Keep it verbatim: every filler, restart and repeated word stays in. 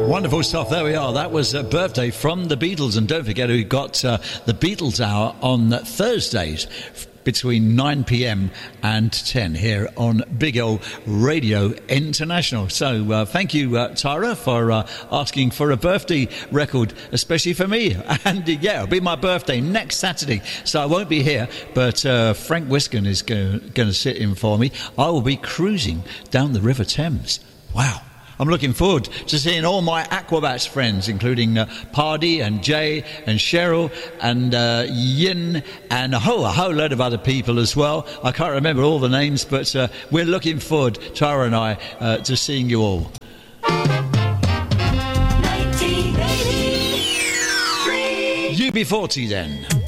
Wonderful stuff. There we are. That was a birthday from the Beatles. And don't forget, we've got uh, the Beatles Hour on Thursdays between nine p.m. and ten here on Big O Radio International. So uh, thank you, uh, Tara, for uh, asking for a birthday record, especially for me. And uh, yeah, it'll be my birthday next Saturday, so I won't be here, but uh, Frank Wiskin is going to sit in for me. I will be cruising down the River Thames. Wow. I'm looking forward to seeing all my Aquabats friends, including uh, Pardy and Jay and Cheryl and uh, Yin and a whole, a whole load of other people as well. I can't remember all the names, but uh, we're looking forward, Tara and I, uh, to seeing you all. U B forty then.